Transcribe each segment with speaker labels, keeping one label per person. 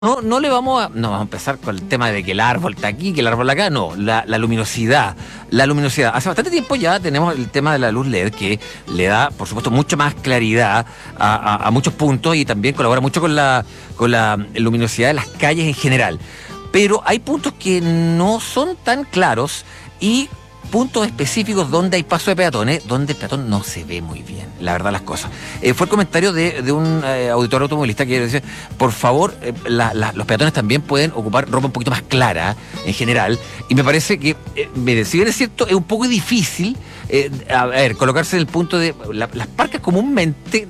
Speaker 1: No le vamos a empezar con el tema de que el árbol está aquí, que el árbol acá, no, la luminosidad. La luminosidad. Hace bastante tiempo ya tenemos el tema de la luz LED que le da, por supuesto, mucha más claridad a muchos puntos y también colabora mucho con la luminosidad de las calles en general. Pero hay puntos que no son tan claros y puntos específicos donde hay paso de peatones, donde el peatón no se ve muy bien, la verdad las cosas. Fue el comentario de un auditor automovilista que decía, por favor, los peatones también pueden ocupar ropa un poquito más clara en general, y me parece que, mire, si bien es cierto, es un poco difícil, a ver, colocarse en el punto de, las parcas comúnmente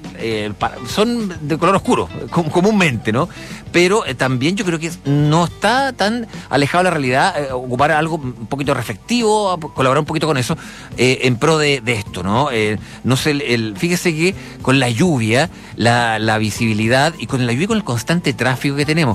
Speaker 1: son de color oscuro, comúnmente, ¿no? Pero también yo creo que no está tan alejado de la realidad ocupar algo un poquito reflectivo, colaborar un poquito con eso, en pro de esto, ¿no? No sé, fíjese que con la lluvia, la visibilidad, y con la lluvia y con el constante tráfico que tenemos,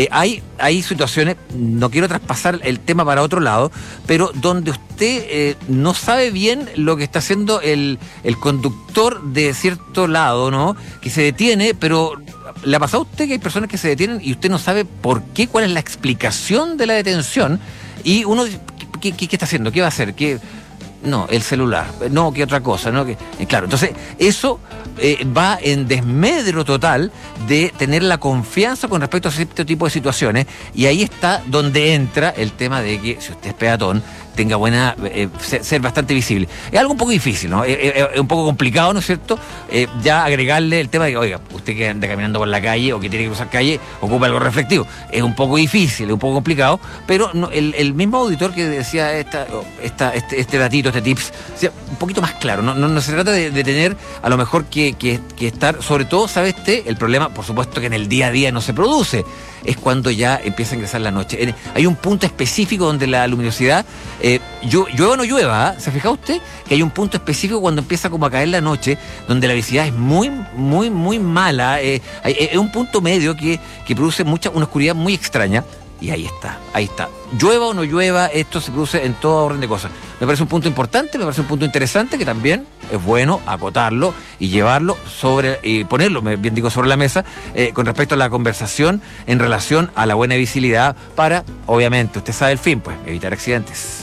Speaker 1: hay situaciones, no quiero traspasar el tema para otro lado, pero donde usted no sabe bien lo que está haciendo el conductor de cierto lado, ¿no? Que se detiene, pero ¿le ha pasado a usted que hay personas que se detienen y usted no sabe por qué, cuál es la explicación de la detención? Y uno dice, ¿qué está haciendo? ¿Qué va a hacer? No, el celular. No, ¿qué otra cosa? ¿No? Claro, entonces eso va en desmedro total de tener la confianza con respecto a este tipo de situaciones, y ahí está donde entra el tema de que si usted es peatón tenga buena, ser bastante visible. Es algo un poco difícil, ¿no? Es un poco complicado, ¿no es cierto? Ya agregarle el tema de que, oiga, usted que anda caminando por la calle o que tiene que cruzar calle, ocupa algo reflectivo. Es un poco difícil, es un poco complicado, pero no, el mismo auditor que decía este datito, este tips, decía, un poquito más claro. No se trata de tener a lo mejor que estar, sobre todo, ¿sabe usted? El problema, por supuesto, que en el día a día no se produce, es cuando ya empieza a ingresar la noche. Hay un punto específico donde la luminosidad, llueva o no llueva, ¿se ha fijado usted? Que hay un punto específico cuando empieza como a caer la noche, donde la visibilidad es muy, muy, muy mala. Es un punto medio que produce una oscuridad muy extraña. Y ahí está. Llueva o no llueva, esto se produce en todo orden de cosas. Me parece un punto importante, me parece un punto interesante, que también es bueno acotarlo y llevarlo y ponerlo, bien digo, sobre la mesa, con respecto a la conversación en relación a la buena visibilidad para, obviamente, usted sabe el fin, pues, evitar accidentes.